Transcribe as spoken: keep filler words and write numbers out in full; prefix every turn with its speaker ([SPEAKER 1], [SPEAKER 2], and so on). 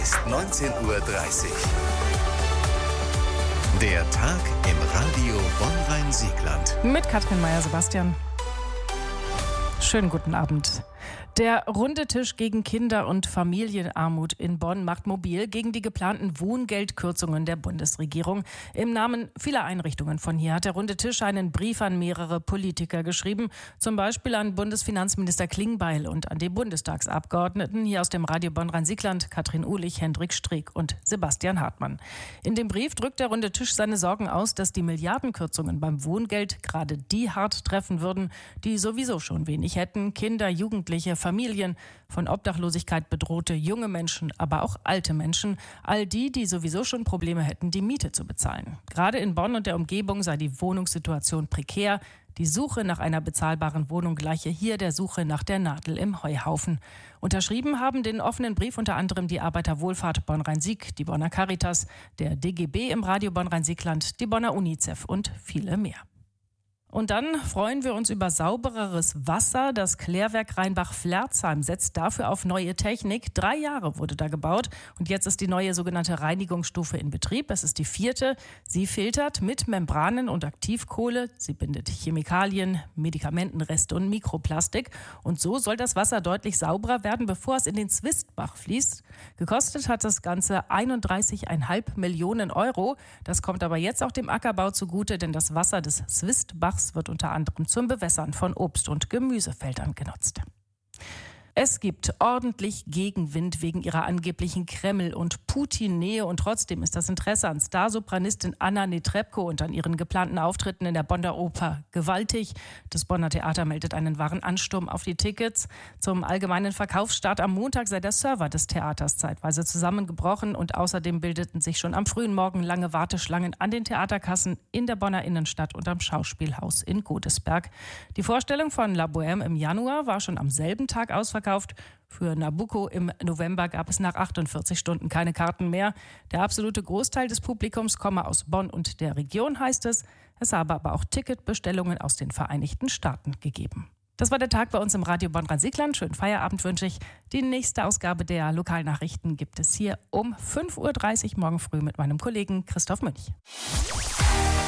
[SPEAKER 1] ist neunzehn Uhr dreißig. Der Tag im Radio Bonn-Rhein-Siegland.
[SPEAKER 2] Mit Katrin Meyer-Sebastian. Schönen guten Abend. Der Runde Tisch gegen Kinder- und Familienarmut in Bonn macht mobil gegen die geplanten Wohngeldkürzungen der Bundesregierung. Im Namen vieler Einrichtungen von hier hat der Runde Tisch einen Brief an mehrere Politiker geschrieben. Zum Beispiel an Bundesfinanzminister Klingbeil und an die Bundestagsabgeordneten hier aus dem Radio Bonn-Rhein-Siegland, Katrin Uhlich, Hendrik Streeck und Sebastian Hartmann. In dem Brief drückt der Runde Tisch seine Sorgen aus, dass die Milliardenkürzungen beim Wohngeld gerade die hart treffen würden, die sowieso schon wenig hätten: Kinder, Jugendliche, Familien, von Obdachlosigkeit bedrohte junge Menschen, aber auch alte Menschen, all die, die sowieso schon Probleme hätten, die Miete zu bezahlen. Gerade in Bonn und der Umgebung sei die Wohnungssituation prekär. Die Suche nach einer bezahlbaren Wohnung gleiche hier der Suche nach der Nadel im Heuhaufen. Unterschrieben haben den offenen Brief unter anderem die Arbeiterwohlfahrt Bonn-Rhein-Sieg, die Bonner Caritas, der D G B im Radio Bonn-Rhein-Siegland, die Bonner UNICEF und viele mehr. Und dann freuen wir uns über saubereres Wasser. Das Klärwerk Rheinbach-Flerzheim setzt dafür auf neue Technik. Drei Jahre wurde da gebaut und jetzt ist die neue sogenannte Reinigungsstufe in Betrieb. Es ist die vierte. Sie filtert mit Membranen und Aktivkohle. Sie bindet Chemikalien, Medikamentenreste und Mikroplastik. Und so soll das Wasser deutlich sauberer werden, bevor es in den Zwistbach fließt. Gekostet hat das Ganze einunddreißig Komma fünf Millionen Euro. Das kommt aber jetzt auch dem Ackerbau zugute, denn das Wasser des Zwistbachs wird unter anderem zum Bewässern von Obst- und Gemüsefeldern genutzt. Es gibt ordentlich Gegenwind wegen ihrer angeblichen Kreml- und Putin-Nähe und trotzdem ist das Interesse an Starsopranistin Anna Netrebko und an ihren geplanten Auftritten in der Bonner Oper gewaltig. Das Bonner Theater meldet einen wahren Ansturm auf die Tickets. Zum allgemeinen Verkaufsstart am Montag sei der Server des Theaters zeitweise zusammengebrochen und außerdem bildeten sich schon am frühen Morgen lange Warteschlangen an den Theaterkassen in der Bonner Innenstadt und am Schauspielhaus in Godesberg. Die Vorstellung von La Bohème im Januar war schon am selben Tag ausverkauft. Für Nabucco im November gab es nach achtundvierzig Stunden keine Karten mehr. Der absolute Großteil des Publikums komme aus Bonn und der Region, heißt es. Es habe aber auch Ticketbestellungen aus den Vereinigten Staaten gegeben. Das war der Tag bei uns im Radio Bonn-Rhein-Siegland. Schönen Feierabend wünsche ich. Die nächste Ausgabe der Lokalnachrichten gibt es hier um fünf Uhr dreißig morgen früh mit meinem Kollegen Christoph Münch.